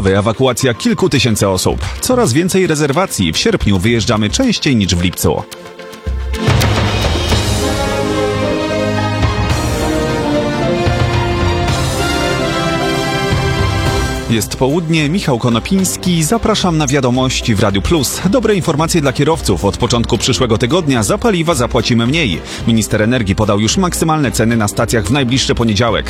sprawy ewakuacja kilku tysięcy osób. Coraz więcej rezerwacji. W sierpniu wyjeżdżamy częściej niż w lipcu. Jest południe, Michał Konopiński, zapraszam na wiadomości w Radiu Plus. Dobre informacje dla kierowców. Od początku przyszłego tygodnia za paliwa zapłacimy mniej. Minister energii podał już maksymalne ceny na stacjach w najbliższy poniedziałek.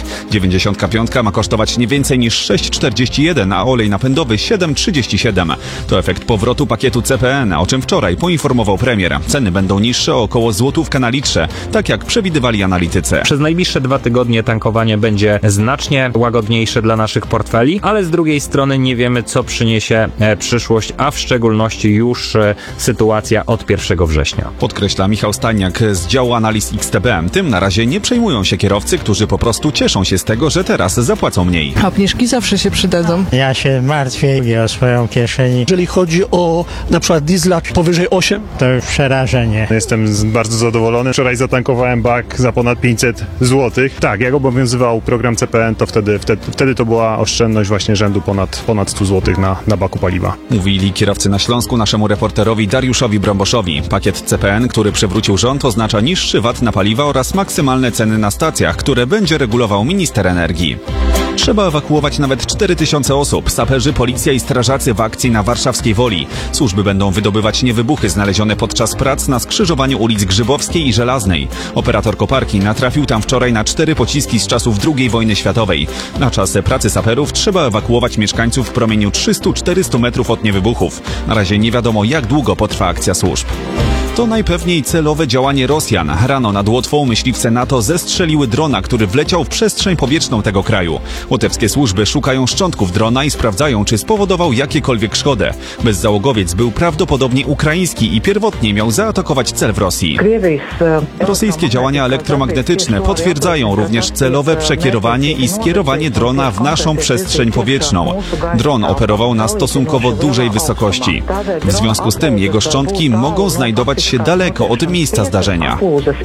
95 ma kosztować nie więcej niż 6,41, a olej napędowy 7,37. To efekt powrotu pakietu CPN, o czym wczoraj poinformował premier. Ceny będą niższe o około złotówkę na litrze, tak jak przewidywali analitycy. Przez najbliższe 2 tygodnie tankowanie będzie znacznie łagodniejsze dla naszych portfeli, ale z drugiej strony nie wiemy, co przyniesie przyszłość, a w szczególności już sytuacja od 1 września. Podkreśla Michał Staniak z działu analiz XTB. Tym na razie nie przejmują się kierowcy, którzy po prostu cieszą się z tego, że teraz zapłacą mniej. Obniżki zawsze się przydadzą. Ja się martwię o swoją kieszeni. Jeżeli chodzi o na przykład diesla powyżej 8, to już przerażenie. Jestem bardzo zadowolony. Wczoraj zatankowałem bak za ponad 500 zł. Tak, jak obowiązywał program CPN, to wtedy to była oszczędność właśnie rzędu ponad 100 zł na baku paliwa. Mówili kierowcy na Śląsku naszemu reporterowi Dariuszowi Brąboszowi. Pakiet CPN, który przywrócił rząd, oznacza niższy VAT na paliwa oraz maksymalne ceny na stacjach, które będzie regulował minister energii. Trzeba ewakuować nawet 4000 osób. Saperzy, policja i strażacy w akcji na warszawskiej Woli. Służby będą wydobywać niewybuchy znalezione podczas prac na skrzyżowaniu ulic Grzybowskiej i Żelaznej. Operator koparki natrafił tam wczoraj na 4 pociski z czasów II wojny światowej. Na czas pracy saperów trzeba ewakuować mieszkańców w promieniu 300-400 metrów od niewybuchów. Na razie nie wiadomo, jak długo potrwa akcja służb. To najpewniej celowe działanie Rosjan. Rano nad Łotwą myśliwce NATO zestrzeliły drona, który wleciał w przestrzeń powietrzną tego kraju. Łotewskie służby szukają szczątków drona i sprawdzają, czy spowodował jakiekolwiek szkodę. Bezzałogowiec był prawdopodobnie ukraiński i pierwotnie miał zaatakować cel w Rosji. Rosyjskie działania elektromagnetyczne potwierdzają również celowe przekierowanie i skierowanie drona w naszą przestrzeń powietrzną. Dron operował na stosunkowo dużej wysokości. W związku z tym jego szczątki mogą znajdować się daleko od miejsca zdarzenia.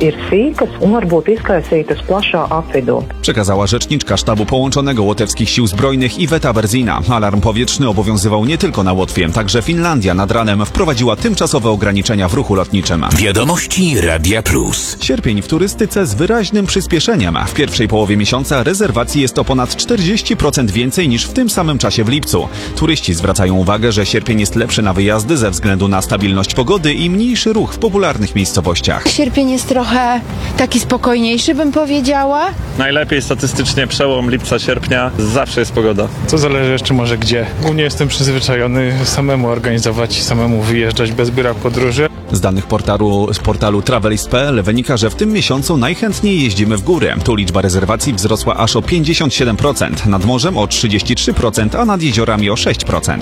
Przekazała rzeczniczka Sztabu Połączonego Łotewskich Sił Zbrojnych Iweta Berzina. Alarm powietrzny obowiązywał nie tylko na Łotwie, także Finlandia nad ranem wprowadziła tymczasowe ograniczenia w ruchu lotniczym. Wiadomości Radia Plus. Sierpień w turystyce z wyraźnym przyspieszeniem. W pierwszej połowie miesiąca rezerwacji jest o ponad 40% więcej niż w tym samym czasie w lipcu. Turyści zwracają uwagę, że sierpień jest lepszy na wyjazdy ze względu na stabilność pogody i mniejszy ruch w popularnych miejscowościach. Sierpień jest trochę taki spokojniejszy, bym powiedziała. Najlepiej statystycznie przełom lipca-sierpnia, zawsze jest pogoda. To zależy jeszcze może gdzie. Głównie jestem przyzwyczajony samemu organizować, samemu wyjeżdżać bez biura podróży. Z danych portalu Travelis.pl wynika, że w tym miesiącu najchętniej jeździmy w górę. Tu liczba rezerwacji wzrosła aż o 57%, nad morzem o 33%, a nad jeziorami o 6%.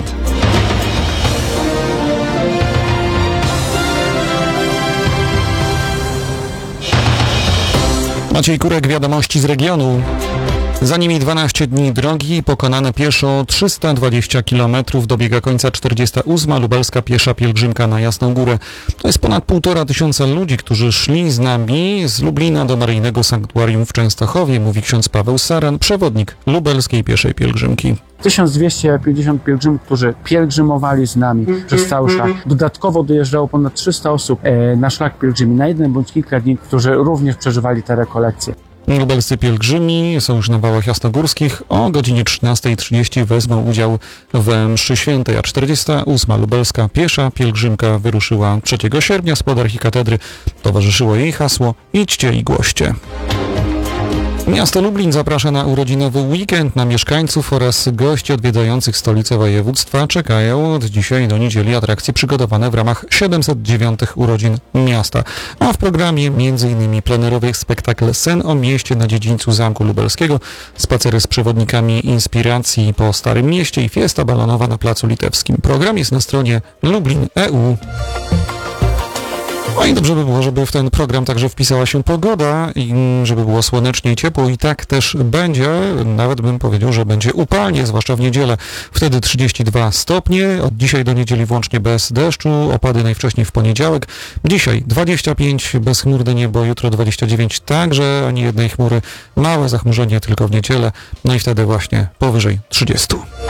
Maciej Kurek, wiadomości z regionu. Za nimi 12 dni drogi, pokonane pieszo 320 km, dobiega końca 48. lubelska piesza pielgrzymka na Jasną Górę. To jest ponad 1500 ludzi, którzy szli z nami z Lublina do Maryjnego Sanktuarium w Częstochowie, mówi ksiądz Paweł Saran, przewodnik lubelskiej pieszej pielgrzymki. 1250 pielgrzymów, którzy pielgrzymowali z nami przez cały szlak. Dodatkowo dojeżdżało ponad 300 osób na szlak pielgrzymi na jeden bądź kilka dni, którzy również przeżywali te rekolekcje. Lubelscy pielgrzymi są już na wałach jasnogórskich. O godzinie 13:30 wezmą udział we mszy świętej, a 48. lubelska piesza pielgrzymka wyruszyła 3 sierpnia spod archikatedry. Towarzyszyło jej hasło „Idźcie i głoście”. Miasto Lublin zaprasza na urodzinowy weekend. Na mieszkańców oraz gości odwiedzających stolicę województwa czekają od dzisiaj do niedzieli atrakcje przygotowane w ramach 709 urodzin miasta. A w programie m.in. plenerowy spektakl Sen o mieście na dziedzińcu Zamku Lubelskiego, spacery z przewodnikami inspiracji po Starym Mieście i fiesta balonowa na Placu Litewskim. Program jest na stronie Lublin.eu. No i dobrze by było, żeby w ten program także wpisała się pogoda i żeby było słonecznie i ciepło i tak też będzie. Nawet bym powiedział, że będzie upalnie, zwłaszcza w niedzielę. Wtedy 32 stopnie, od dzisiaj do niedzieli włącznie bez deszczu, opady najwcześniej w poniedziałek. Dzisiaj 25, bezchmurne niebo, jutro 29 także, ani jednej chmury. Małe zachmurzenie tylko w niedzielę, no i wtedy właśnie powyżej 30.